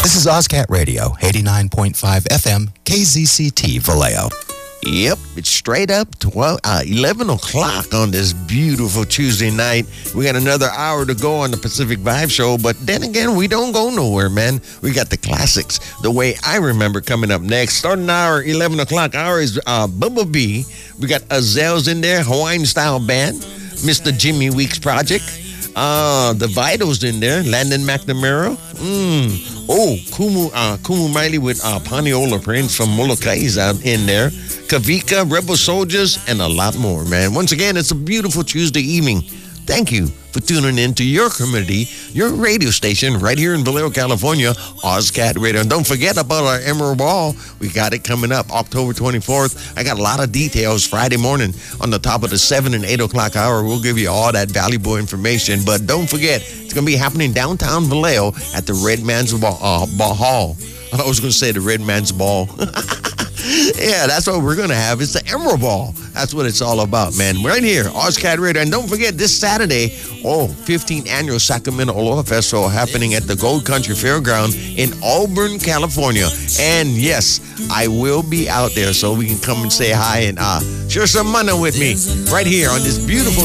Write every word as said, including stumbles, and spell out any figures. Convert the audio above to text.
This is OzCat Radio, eighty-nine point five F M, K Z C T, Vallejo. Yep, it's straight up twelve, uh, eleven o'clock on this beautiful Tuesday night. We got another hour to go on the Pacific Vibe Show, but then again, we don't go nowhere, man. We got the classics, the way I remember, coming up next. Starting our eleven o'clock hour is uh, Bubba B. We got Azels in there, Hawaiian Style Band, Mister Jimmy Weeks Project. Uh, the Vitals in there, Landon McNamara. Mm. Oh, Kumu, uh, Kumu Miley with uh, Paniola Prince from Molokai out in there. Kavika, Rebel Soldiers, and a lot more, man. Once again, it's a beautiful Tuesday evening. Thank you for tuning in to your community, your radio station right here in Vallejo, California, OzCat Radio. And don't forget about our Emerald Ball. We got it coming up October twenty-fourth. I got a lot of details Friday morning on the top of the seven and eight o'clock hour. We'll give you all that valuable information. But don't forget, it's going to be happening downtown Vallejo at the Red Man's Ball, uh, Ball Hall. I was going to say the Red Man's Ball. Yeah, that's what we're going to have. It's the Emerald Ball. That's what it's all about, man. Right here, OzCat Radio. And don't forget, this Saturday, oh, fifteenth Annual Sacramento Aloha Festival happening at the Gold Country Fairground in Auburn, California. And yes, I will be out there so we can come and say hi and uh, share some money with me right here on this beautiful